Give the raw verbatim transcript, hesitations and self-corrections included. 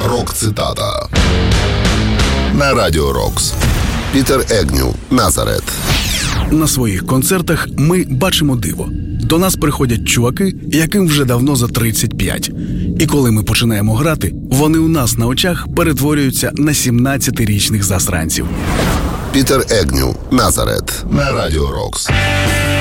Рок-цитата на Радіо Рокс. Пітер Егню, Назарет. На своїх концертах ми бачимо диво. До нас приходять чуваки, яким вже давно за тридцять п'ять. І коли ми починаємо грати, вони у нас на очах перетворюються на сімнадцятирічних засранців. Пітер Егню, Назарет на Радіо Рокс.